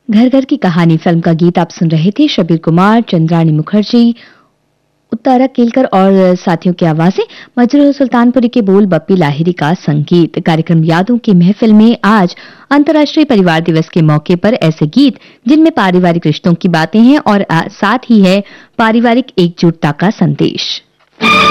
घर घर की कहानी फिल्म का गीत आप सुन रहे थे। शबीर कुमार, चंद्राणी मुखर्जी, उत्तारा केलकर और साथियों की आवाजें, मजरूह सुल्तानपुरी के बोल, बप्पी लाहिरी का संगीत। कार्यक्रम यादों की महफिल में आज अंतर्राष्ट्रीय परिवार दिवस के मौके पर ऐसे गीत जिनमें पारिवारिक रिश्तों की बातें हैं और साथ ही है पारिवारिक एकजुटता का संदेश।